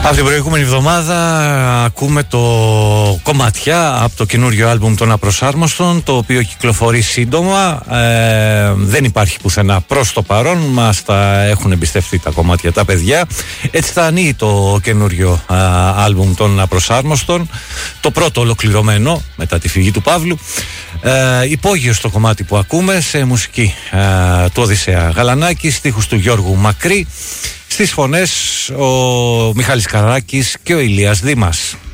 Από την προηγούμενη εβδομάδα ακούμε το κομματιά από το καινούριο άλμπουμ των Απροσάρμοστων, το οποίο κυκλοφορεί σύντομα. Δεν υπάρχει πουθενά προς το παρόν, μας τα έχουν εμπιστευτεί τα κομμάτια τα παιδιά. Έτσι θα ανοίγει το καινούριο άλμπουμ των Απροσάρμοστων, το πρώτο ολοκληρωμένο μετά τη φυγή του Παύλου. Υπόγειο στο κομμάτι που ακούμε, σε μουσική του Οδυσσέα Γαλανάκη, στίχους του Γιώργου Μακρύ, στις φωνές ο Μιχάλης Καράκης και ο Ηλίας Δήμας.